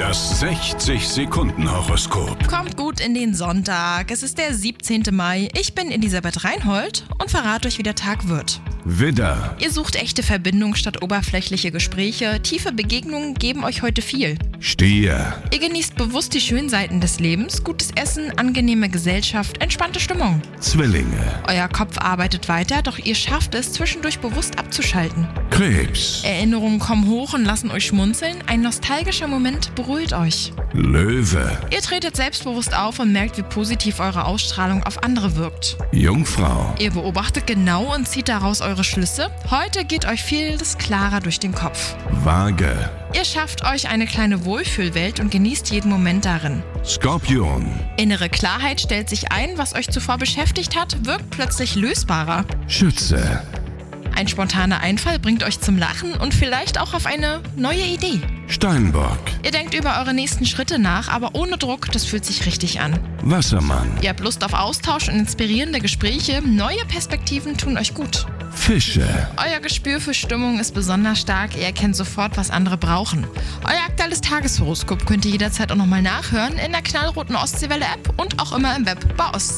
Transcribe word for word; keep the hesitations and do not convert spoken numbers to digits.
Das sechzig-Sekunden-Horoskop. Kommt gut in den Sonntag. Es ist der siebzehnten Mai. Ich bin Elisabeth Reinhold und verrate euch, wie der Tag wird. Widder, Ihr sucht echte Verbindung statt oberflächliche Gespräche. Tiefe Begegnungen geben euch heute viel. Stier, Ihr genießt bewusst die schönen Seiten des Lebens. Gutes Essen, angenehme Gesellschaft, entspannte Stimmung. Zwillinge, Euer Kopf arbeitet weiter, doch ihr schafft es, zwischendurch bewusst abzuschalten. Krebs, Erinnerungen kommen hoch und lassen euch schmunzeln. Ein nostalgischer Moment beruhigt euch. Löwe, Ihr tretet selbstbewusst auf und merkt, wie positiv eure Ausstrahlung auf andere wirkt. Jungfrau, Ihr beobachtet genau und zieht daraus eure Schlüsse. Heute geht euch vieles klarer durch den Kopf. Waage, Ihr schafft euch eine kleine Wohlfühlwelt und genießt jeden Moment darin. Skorpion, Innere Klarheit stellt sich ein, was euch zuvor beschäftigt hat, wirkt plötzlich lösbarer. Schütze, Ein spontaner Einfall bringt euch zum Lachen und vielleicht auch auf eine neue Idee. Steinbock, Ihr denkt über eure nächsten Schritte nach, aber ohne Druck, das fühlt sich richtig an. Wassermann, Ihr habt Lust auf Austausch und inspirierende Gespräche, neue Perspektiven tun euch gut. Fische, Euer Gespür für Stimmung ist besonders stark, ihr erkennt sofort, was andere brauchen. Euer aktuelles Tageshoroskop könnt ihr jederzeit auch nochmal nachhören in der knallroten Ostseewelle-App und auch immer im Web bei Ostsee.